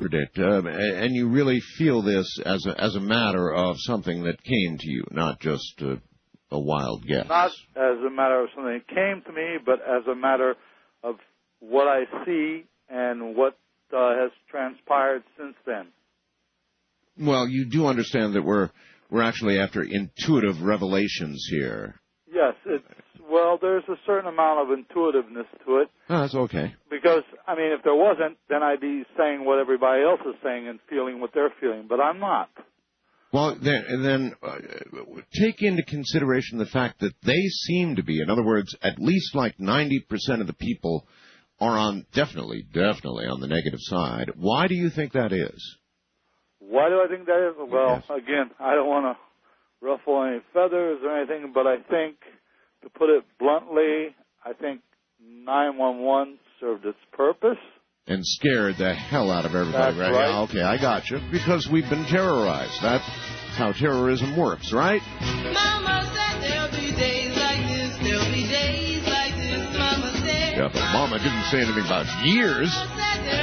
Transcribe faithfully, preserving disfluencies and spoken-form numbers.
heard it, uh, and you really feel this as a, as a matter of something that came to you, not just uh, a wild guess. Not as a matter of something that came to me, but as a matter of what I see and what uh, has transpired since then. Well, you do understand that we're we're actually after intuitive revelations here. Yes, it's, well, there's a certain amount of intuitiveness to it. Oh, that's okay. Because, I mean, if there wasn't, then I'd be saying what everybody else is saying and feeling what they're feeling, but I'm not. Well, then, then uh, take into consideration the fact that they seem to be, in other words, at least like ninety percent of the people are on, definitely, definitely on the negative side. Why do you think that is? Why do I think that is? Well, yes. Again, I don't want to ruffle any feathers or anything, but I think, to put it bluntly, I think nine one one served its purpose. And scared the hell out of everybody, That's right? right. Yeah, okay, I got you. Because we've been terrorized. That's how terrorism works, right? Mama said there'll be days like this, there'll be days like this, Mama said. Yeah, but Mama didn't say anything about years.